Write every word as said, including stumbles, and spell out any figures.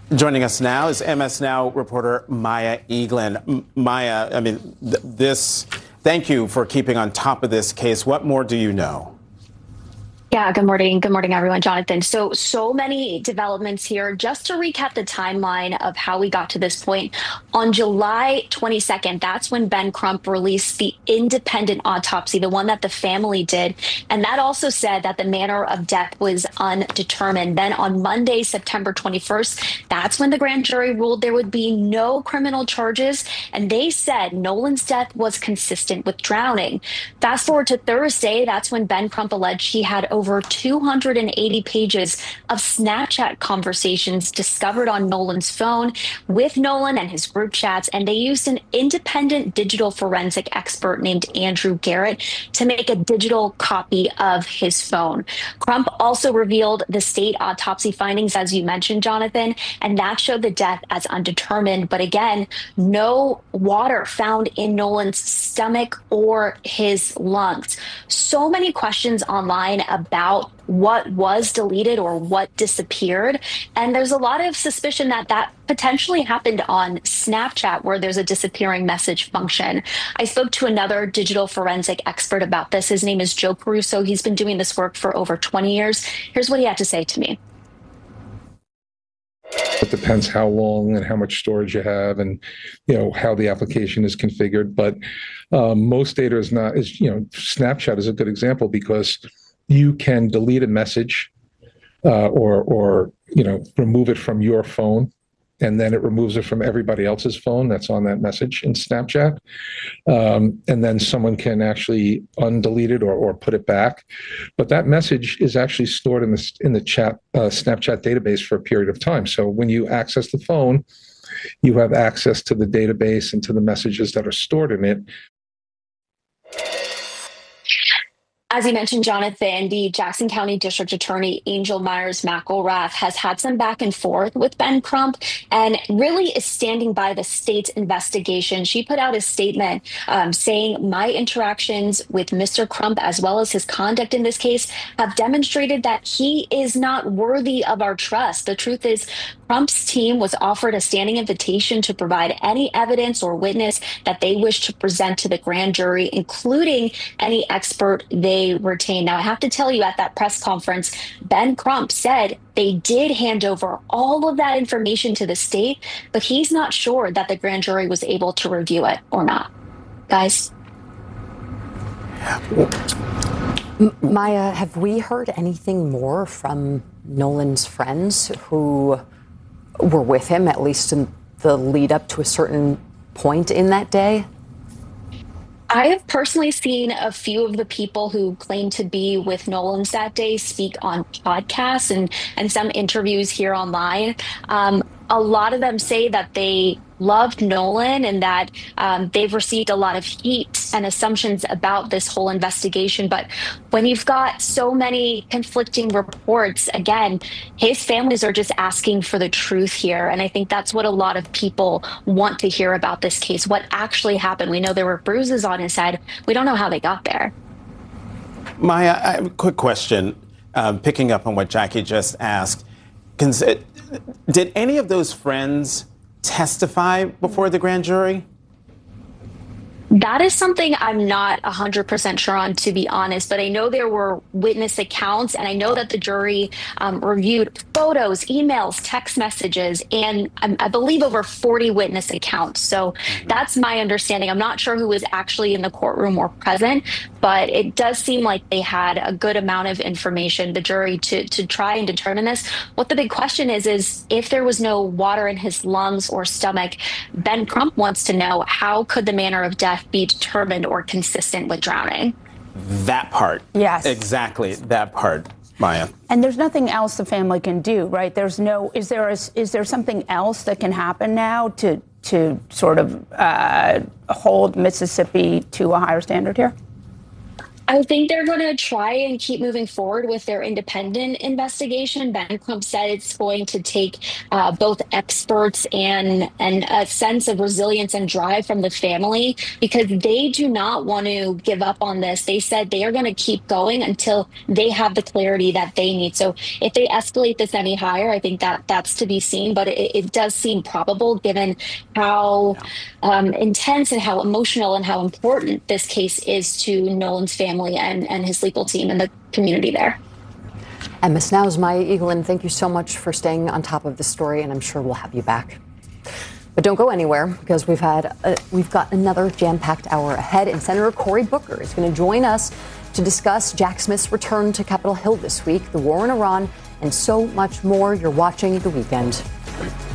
Joining us now is M S Now reporter Maya Eglin. M- Maya, I mean, th- this, thank you for keeping on top of this case. What more do you know? Yeah, good morning. Good morning, everyone. Jonathan. So, so many developments here. Just to recap the timeline of how we got to this point, on July twenty-second, that's when Ben Crump released the independent autopsy, the one that the family did. And that also said that the manner of death was undetermined. Then on Monday, September twenty-first, that's when the grand jury ruled there would be no criminal charges. And they said Nolan's death was consistent with drowning. Fast forward to Thursday, that's when Ben Crump alleged he had over two hundred eighty pages of Snapchat conversations discovered on Nolan's phone with Nolan and his group chats. And they used an independent digital forensic expert named Andrew Garrett to make a digital copy of his phone. Crump also revealed the state autopsy findings, as you mentioned, Jonathan, and that showed the death as undetermined. But again, no water found in Nolan's stomach or his lungs. So many questions online about what was deleted or what disappeared. And there's a lot of suspicion that that potentially happened on Snapchat, where there's a disappearing message function. I spoke to another digital forensic expert about this. His name is Joe Caruso. He's been doing this work for over twenty years. Here's what he had to say to me. It depends how long and how much storage you have, and you know how the application is configured. But um, most data is not is you know Snapchat is a good example because you can delete a message uh, or or you know remove it from your phone, and then it removes it from everybody else's phone that's on that message in Snapchat. Um, and then someone can actually undelete it or, or put it back. But that message is actually stored in the, in the chat uh, Snapchat database for a period of time. So when you access the phone, you have access to the database and to the messages that are stored in it. As you mentioned, Jonathan, the Jackson County District Attorney Angel Myers McElrath has had some back and forth with Ben Crump and really is standing by the state's investigation. She put out a statement um, saying, "My interactions with Mister Crump, as well as his conduct in this case, have demonstrated that he is not worthy of our trust. The truth is, Crump's team was offered a standing invitation to provide any evidence or witness that they wish to present to the grand jury, including any expert they retain." Now, I have to tell you, at that press conference, Ben Crump said they did hand over all of that information to the state, but he's not sure that the grand jury was able to review it or not. Guys? Maya, have we heard anything more from Nolan's friends who were with him, at least in the lead up to a certain point in that day? I have personally seen a few of the people who claim to be with Nolan's that day speak on podcasts and, and some interviews here online. Um, a lot of them say that they loved Nolan and that um, they've received a lot of heat and assumptions about this whole investigation. But when you've got so many conflicting reports, again, his families are just asking for the truth here. And I think that's what a lot of people want to hear about this case. What actually happened? We know there were bruises on his head. We don't know how they got there. Maya, I have a quick question, um, picking up on what Jackie just asked. Did any of those friends testify before the grand jury? That is something I'm not one hundred percent sure on, to be honest, but I know there were witness accounts, and I know that the jury um, reviewed photos, emails, text messages, and um, I believe over forty witness accounts. So mm-hmm. that's my understanding. I'm not sure who was actually in the courtroom or present, but it does seem like they had a good amount of information, the jury, to, to try and determine this. What the big question is, is if there was no water in his lungs or stomach, Ben Crump wants to know, how could the manner of death be determined or consistent with drowning? That part. Yes. Exactly, that part, Maya. And there's nothing else the family can do, right? There's no, is there a, is there something else that can happen now to, to sort of uh, hold Mississippi to a higher standard here? I think they're going to try and keep moving forward with their independent investigation. Ben Crump said it's going to take uh, both experts and and a sense of resilience and drive from the family, because they do not want to give up on this. They said they are going to keep going until they have the clarity that they need. So if they escalate this any higher, I think that that's to be seen. But it, it does seem probable given how um, intense and how emotional and how important this case is to Nolan's family and, and his legal team and the community there. And Miz Now's Maya Egelin, thank you so much for staying on top of the story, and I'm sure we'll have you back. But don't go anywhere, because we've had a, we've got another jam-packed hour ahead, and Senator Cory Booker is going to join us to discuss Jack Smith's return to Capitol Hill this week, the war in Iran, and so much more. You're watching The Weekend.